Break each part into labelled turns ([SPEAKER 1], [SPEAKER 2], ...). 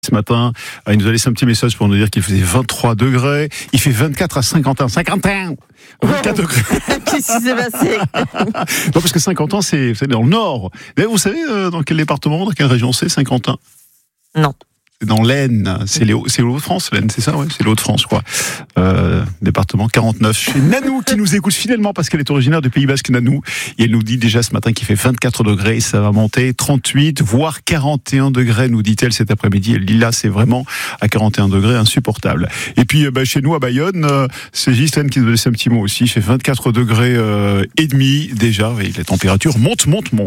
[SPEAKER 1] ce matin. Il nous a laissé un petit message pour nous dire qu'il faisait 23 degrés. Il fait 24 à Saint-Quentin. 24 degrés.
[SPEAKER 2] Qu'est-ce qui s'est passé?
[SPEAKER 1] Non, parce que Saint-Quentin, c'est dans le nord. Mais vous savez dans quel département, dans quelle région c'est Saint-Quentin?
[SPEAKER 2] Non.
[SPEAKER 1] C'est dans l'Aisne, c'est les Hauts-de-France, l'Aisne, c'est ça, ouais, c'est les Hauts-de-France, quoi. Département 49. Chez Nanou, qui nous écoute fidèlement parce qu'elle est originaire du Pays Basque, Nanou. Et elle nous dit déjà ce matin qu'il fait 24 degrés et ça va monter 38, voire 41 degrés, nous dit-elle cet après-midi. Elle dit là, c'est vraiment à 41 degrés insupportable. Et puis, chez nous, à Bayonne, c'est Ghislaine qui nous laisse un petit mot aussi. Il fait 24 degrés et demi déjà. Et la température monte.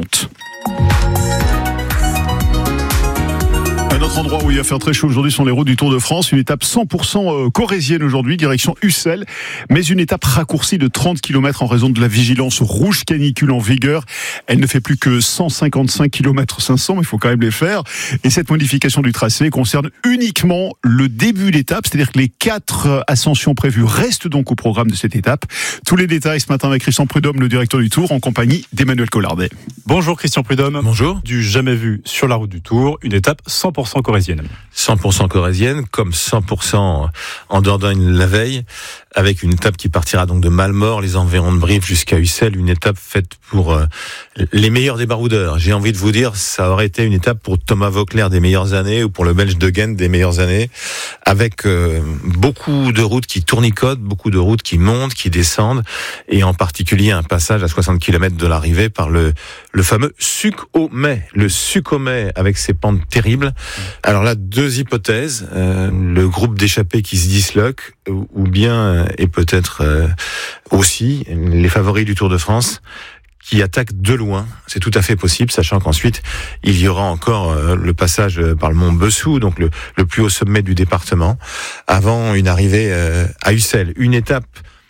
[SPEAKER 1] Un autre endroit où il va faire très chaud aujourd'hui sont les routes du Tour de France. Une étape 100% corrézienne aujourd'hui, direction Ussel. Mais une étape raccourcie de 30 km en raison de la vigilance rouge canicule en vigueur. Elle ne fait plus que 155 km 500, mais il faut quand même les faire. Et cette modification du tracé concerne uniquement le début d'étape, c'est-à-dire que les 4 ascensions prévues restent donc au programme de cette étape. Tous les détails ce matin avec Christian Prudhomme, le directeur du Tour, en compagnie d'Emmanuel Collardet.
[SPEAKER 3] Bonjour Christian Prudhomme.
[SPEAKER 4] Bonjour.
[SPEAKER 3] Du jamais vu sur la route du Tour, une étape 100% corrézienne.
[SPEAKER 4] 100% corrézienne, comme 100% en Dordogne la veille, avec une étape qui partira donc de Malmort, les environs de Brive jusqu'à Ussel, une étape faite pour les meilleurs des baroudeurs. J'ai envie de vous dire, ça aurait été une étape pour Thomas Voeckler des meilleures années ou pour le Belge De Gendt des meilleures années, avec beaucoup de routes qui tournicotent, beaucoup de routes qui montent, qui descendent, et en particulier un passage à 60 km de l'arrivée par le fameux Suc au Mai, le Suc au Mai avec ses pentes terribles. Alors là, 2 hypothèses, le groupe d'échappés qui se disloque, ou bien, et peut-être aussi, les favoris du Tour de France qui attaquent de loin. C'est tout à fait possible, sachant qu'ensuite, il y aura encore le passage par le mont Bessou, donc le plus haut sommet du département, avant une arrivée à Ussel. Une étape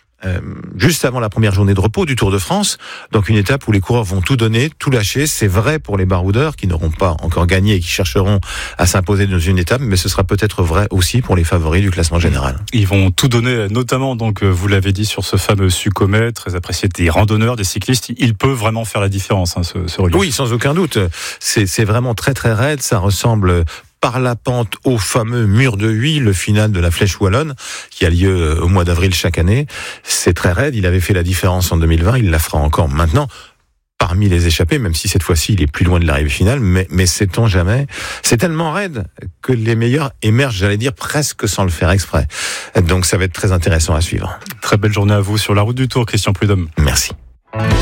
[SPEAKER 4] juste avant la première journée de repos du Tour de France, donc une étape où les coureurs vont tout donner, tout lâcher. C'est vrai pour les baroudeurs qui n'auront pas encore gagné et qui chercheront à s'imposer dans une étape, mais ce sera peut-être vrai aussi pour les favoris du classement général.
[SPEAKER 3] Ils vont tout donner, notamment, donc vous l'avez dit, sur ce fameux Suc au Mai, très apprécié des randonneurs, des cyclistes. Il peut vraiment faire la différence, ce relief.
[SPEAKER 4] Oui, sans aucun doute. C'est vraiment très très raide, ça ressemble par la pente au fameux mur de Huy, le final de la Flèche Wallonne, qui a lieu au mois d'avril chaque année. C'est très raide, il avait fait la différence en 2020, il la fera encore maintenant, parmi les échappés, même si cette fois-ci il est plus loin de l'arrivée finale, mais sait-on jamais. C'est tellement raide que les meilleurs émergent, j'allais dire, presque sans le faire exprès. Donc ça va être très intéressant à suivre.
[SPEAKER 3] Très belle journée à vous sur la route du Tour, Christian Prudhomme.
[SPEAKER 4] Merci.